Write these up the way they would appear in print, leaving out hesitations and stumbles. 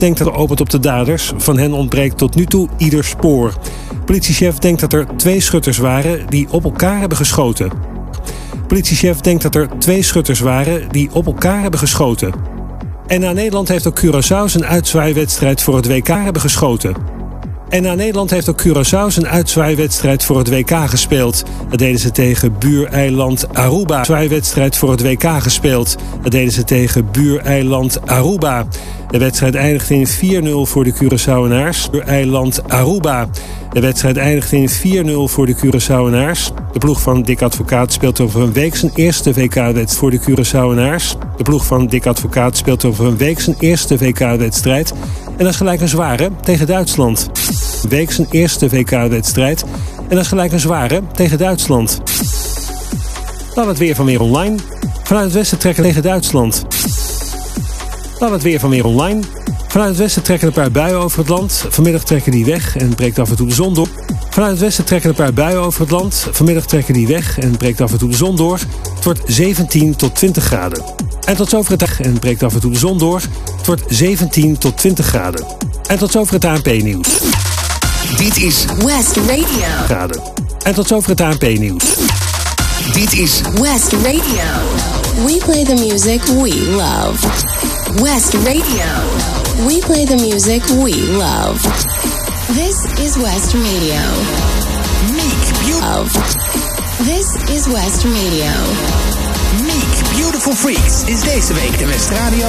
denkt dat er opent op de daders. Van hen ontbreekt tot nu toe ieder spoor. Politiechef denkt dat er 2 schutters waren die op elkaar hebben geschoten. Politiechef denkt dat er 2 schutters waren die op elkaar hebben geschoten. En Nederland heeft ook Curaçao zijn uitzwaaiwedstrijd voor het WK hebben geschoten. En Nederland heeft ook Curaçao zijn uitzwaaiwedstrijd voor het WK gespeeld. Dat deden ze tegen buureiland Aruba. Zwaaiwedstrijd voor het WK gespeeld. Dat deden ze tegen buureiland Aruba. De wedstrijd eindigde in 4-0 voor de Curaçaoenaars. Buureiland Aruba. De wedstrijd eindigde in 4-0 voor de Curaçaoenaars. De ploeg van Dick Advocaat speelt over een week zijn eerste WK-wedstrijd voor de Curaçaoenaars. De ploeg van Dick Advocaat speelt over een week zijn eerste WK-wedstrijd. En dat is gelijk een zware tegen Duitsland. Een week zijn eerste WK-wedstrijd. En dat is gelijk een zware tegen Duitsland. Dan het weer van Weer Online. Vanuit het westen trekken tegen Duitsland. Dan het weer van Weer Online. Vanuit het westen trekken een paar buien over het land. Vanmiddag trekken die weg en breekt af en toe de zon door. Vanuit het westen trekken een paar buien over het land. Vanmiddag trekken die weg en breekt af en toe de zon door. Het wordt 17 tot 20 graden. En tot zover het dag en breekt af en toe de zon door. Het wordt 17 tot 20 graden. En tot zover het ANP-nieuws. Dit is West Radio. Graden. En tot zover het ANP-nieuws. Dit is West Radio. We play the music we love. West Radio. We play the music we love. This is West Radio. Meek, This is West Radio. Meek Beautiful Freaks is deze week de West Radio.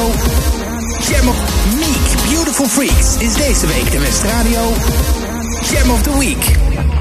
Meek Beautiful Freaks is deze week de West Radio Jam of the Week.